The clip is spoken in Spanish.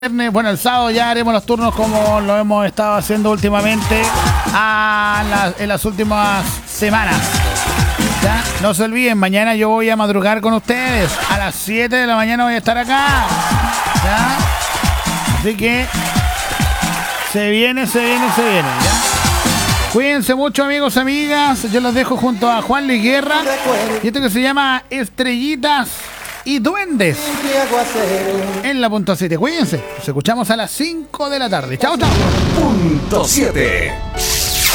Bueno, el sábado ya haremos los turnos como lo hemos estado haciendo últimamente en las últimas semanas. ¿Ya? No se olviden, mañana yo voy a madrugar con ustedes. A las 7 de la mañana voy a estar acá. ¿Ya? Así que se viene, ¿ya? Cuídense mucho, amigos, amigas. Yo los dejo junto a Juan Luis Guerra. Y esto que se llama Estrellitas y Duendes en la punto 7. Cuídense. Nos escuchamos a las 5 de la tarde. Chao, chao. Punto 7.